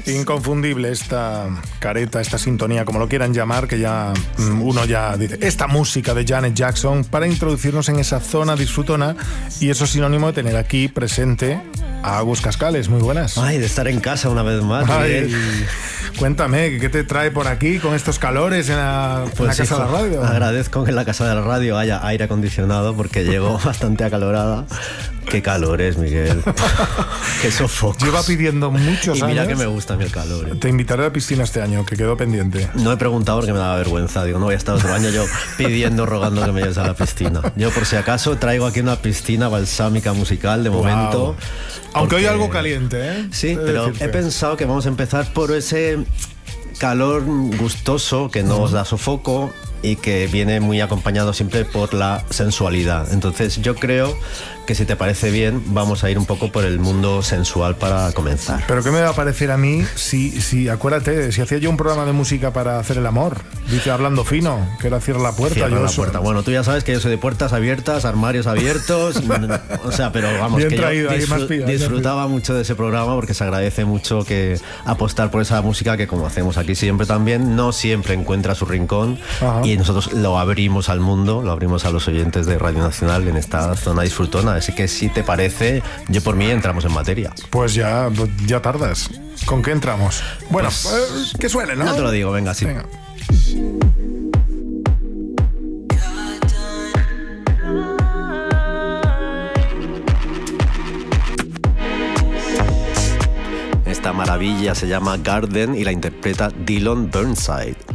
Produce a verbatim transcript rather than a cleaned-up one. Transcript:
Inconfundible esta careta, esta sintonía, como lo quieran llamar, que ya uno ya dice, esta música de Janet Jackson, para introducirnos en esa zona disfrutona, y eso es sinónimo de tener aquí presente a Agus Cascales. Muy buenas. Ay, de estar en casa una vez más. Ay, cuéntame, ¿qué te trae por aquí con estos calores en la, pues en la casa hijo, de la radio? Agradezco que en la casa de la radio haya aire acondicionado porque llego bastante acalorada. Qué calor es, Miguel. Qué sofoco. Lleva pidiendo muchos y mira años. que me gusta a mí el calor. ¿eh? Te invitaré a la piscina este año, que quedó pendiente. No he preguntado porque me daba vergüenza. Digo, no voy a estar otro año yo pidiendo, rogando que me lleves a la piscina. Yo, por si acaso, traigo aquí una piscina balsámica musical de momento. Wow. Aunque hoy algo caliente, ¿eh? Sí, Debe pero decirte. He pensado que vamos a empezar por ese calor gustoso que nos da sofoco y que viene muy acompañado siempre por la sensualidad. Entonces yo creo que si te parece bien vamos a ir un poco por el mundo sensual para comenzar. Pero ¿qué me va a parecer a mí si, si acuérdate, si hacía yo un programa de música para hacer el amor? Dice Hablando Fino, que era Cierra la Puerta. Cierra yo la soy... puerta. Bueno, tú ya sabes que yo soy de puertas abiertas, armarios abiertos. O sea, pero vamos, bien que traído, yo disfr- pillado, disfrutaba mucho de ese programa porque se agradece mucho que apostar por esa música que, como hacemos aquí siempre también, no siempre encuentra su rincón. Ajá. Y nosotros lo abrimos al mundo, lo abrimos a los oyentes de Radio Nacional en esta zona disfrutona. Así que si te parece, yo por mí entramos en materia. Pues ya, ya tardas. ¿Con qué entramos? Bueno, pues, eh, que suene, ¿no? No te lo digo, venga, sí. Venga. Esta maravilla se llama Garden y la interpreta Dylan Burnside.